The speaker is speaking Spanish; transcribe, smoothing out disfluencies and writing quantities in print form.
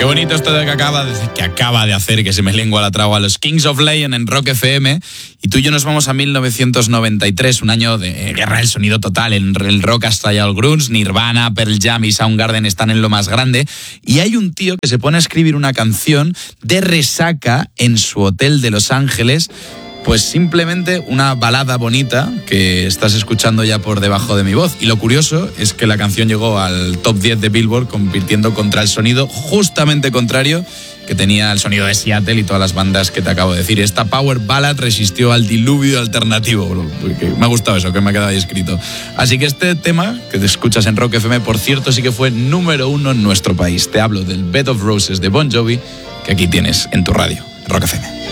Qué bonito esto de que acaba de hacer que se me lengua la traba, a los Kings of Leon en Rock FM. Y tú y yo nos vamos a 1993, un año de guerra del sonido total. El rock ha estallado el grunge, Nirvana, Pearl Jam y Soundgarden están en lo más grande. Y hay un tío que se pone a escribir una canción de resaca en su hotel de Los Ángeles. Pues simplemente una balada bonita que estás escuchando ya por debajo de mi voz. Y lo curioso es que la canción llegó al top 10 de Billboard, compitiendo contra el sonido justamente contrario que tenía el sonido de Seattle y todas las bandas que te acabo de decir. Esta power ballad resistió al diluvio alternativo, bro. Me ha gustado eso, que me ha quedado ahí escrito. Así que este tema que te escuchas en Rock FM, por cierto, sí que fue número 1 en nuestro país. Te hablo del Bed of Roses de Bon Jovi, que aquí tienes en tu radio, Rock FM.